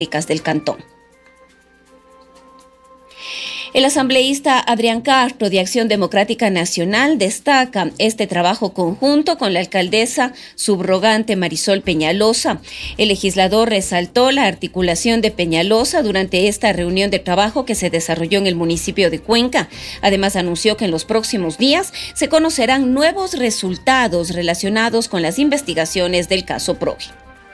del cantón. El asambleísta Adrián Castro, de Acción Democrática Nacional, destaca este trabajo conjunto con la alcaldesa subrogante Marisol Peñalosa. El legislador resaltó la articulación de Peñalosa durante esta reunión de trabajo que se desarrolló en el municipio de Cuenca. Además, anunció que en los próximos días se conocerán nuevos resultados relacionados con las investigaciones del caso Provi.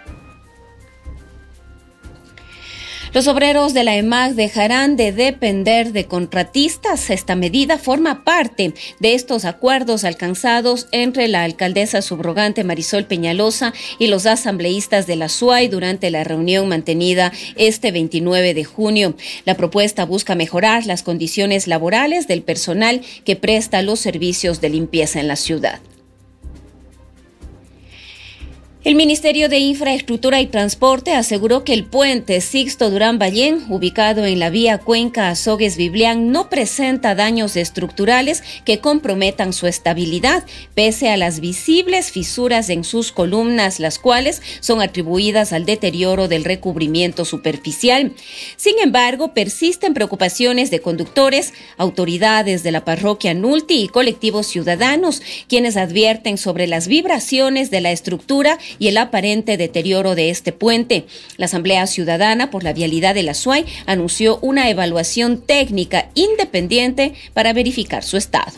Los obreros de la EMAC dejarán de depender de contratistas. Esta medida forma parte de estos acuerdos alcanzados entre la alcaldesa subrogante Marisol Peñalosa y los asambleístas de la SUAY durante la reunión mantenida este 29 de junio. La propuesta busca mejorar las condiciones laborales del personal que presta los servicios de limpieza en la ciudad. El Ministerio de Infraestructura y Transporte aseguró que el puente Sixto Durán Ballén, ubicado en la vía Cuenca-Azogues-Biblián, no presenta daños estructurales que comprometan su estabilidad, pese a las visibles fisuras en sus columnas, las cuales son atribuidas al deterioro del recubrimiento superficial. Sin embargo, persisten preocupaciones de conductores, autoridades de la parroquia Nulti y colectivos ciudadanos, quienes advierten sobre las vibraciones de la estructura y el aparente deterioro de este puente. La Asamblea Ciudadana por la Vialidad de la SUAY anunció una evaluación técnica independiente para verificar su estado.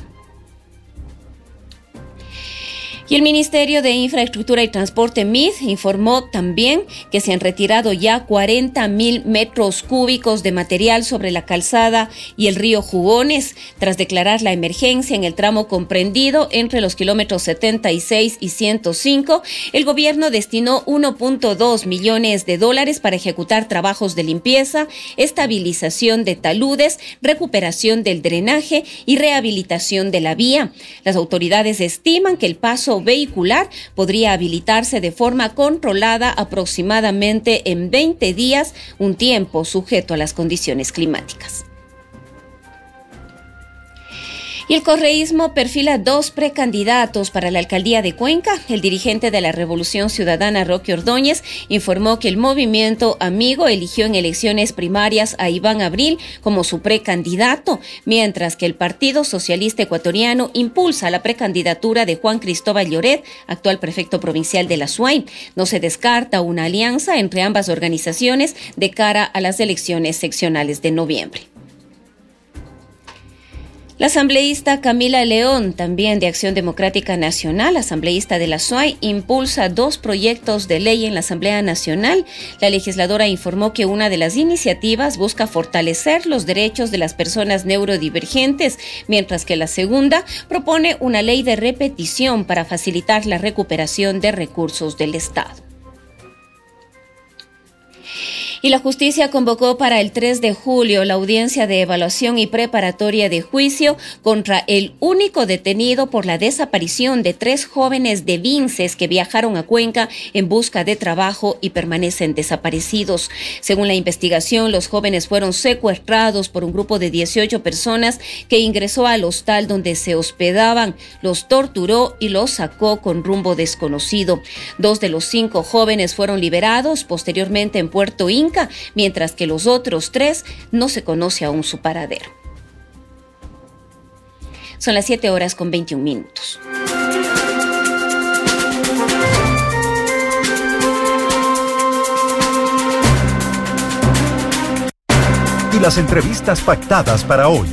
Y el Ministerio de Infraestructura y Transporte, MIT, informó también que se han retirado ya 40,000 metros cúbicos de material sobre la calzada y el río Jugones. Tras declarar la emergencia en el tramo comprendido entre los kilómetros 76 y 105, el gobierno destinó $1.2 millones para ejecutar trabajos de limpieza, estabilización de taludes, recuperación del drenaje y rehabilitación de la vía. Las autoridades estiman que el paso vehicular podría habilitarse de forma controlada aproximadamente en 20 días, un tiempo sujeto a las condiciones climáticas. Y el correísmo perfila 2 precandidatos para la alcaldía de Cuenca. El dirigente de la Revolución Ciudadana, Roque Ordóñez, informó que el movimiento Amigo eligió en elecciones primarias a Iván Abril como su precandidato, mientras que el Partido Socialista Ecuatoriano impulsa la precandidatura de Juan Cristóbal Lloret, actual prefecto provincial de la SUAY. No se descarta una alianza entre ambas organizaciones de cara a las elecciones seccionales de noviembre. La asambleísta Camila León, también de Acción Democrática Nacional, asambleísta de la SUAY, impulsa 2 proyectos de ley en la Asamblea Nacional. La legisladora informó que una de las iniciativas busca fortalecer los derechos de las personas neurodivergentes, mientras que la segunda propone una ley de repetición para facilitar la recuperación de recursos del Estado. Y la justicia convocó para el 3 de julio la audiencia de evaluación y preparatoria de juicio contra el único detenido por la desaparición de 3 jóvenes de Vinces que viajaron a Cuenca en busca de trabajo y permanecen desaparecidos. Según la investigación, los jóvenes fueron secuestrados por un grupo de 18 personas que ingresó al hostal donde se hospedaban, los torturó y los sacó con rumbo desconocido. 2 de los 5 jóvenes fueron liberados posteriormente en Puerto Inca, mientras que los otros 3 no se conoce aún su paradero. Son las 7:21. Y las entrevistas pactadas para hoy.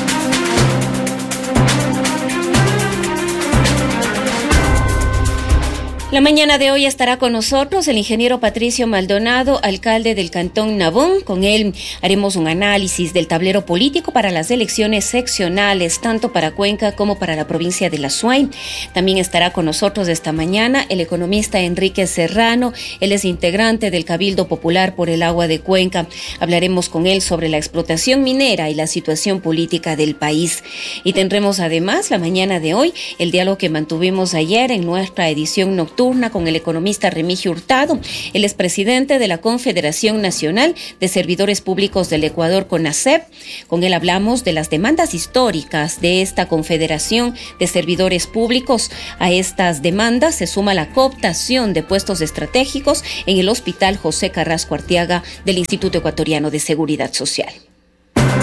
La mañana de hoy estará con nosotros el ingeniero Patricio Maldonado, alcalde del Cantón Nabón. Con él haremos un análisis del tablero político para las elecciones seccionales, tanto para Cuenca como para la provincia de la SUAY. También estará con nosotros esta mañana el economista Enrique Serrano. Él es integrante del Cabildo Popular por el Agua de Cuenca. Hablaremos con él sobre la explotación minera y la situación política del país. Y tendremos además la mañana de hoy el diálogo que mantuvimos ayer en nuestra edición nocturna nocturna con el economista Remigio Hurtado. Él es presidente de la Confederación Nacional de Servidores Públicos del Ecuador, CONASEP. Con él hablamos de las demandas históricas de esta Confederación de Servidores Públicos. A estas demandas se suma la cooptación de puestos estratégicos en el Hospital José Carrasco Arteaga del Instituto Ecuatoriano de Seguridad Social.